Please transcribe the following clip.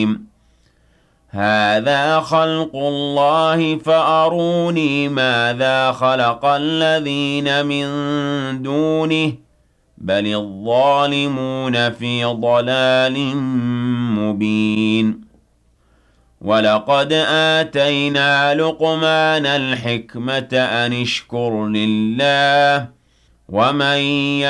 هَٰذَا خَلْقُ اللَّهِ فَأَرُونِي مَاذَا خَلَقَ الَّذِينَ مِن دُونِهِ ۚ بَلِ الظَّالِمُونَ فِي ضَلَالٍ مُّبِينٍ وَلَقَدْ آتَيْنَا لُقْمَانَ الْحِكْمَةَ أَنِ اشْكُرْ لِلَّهِ ۚ وَمَن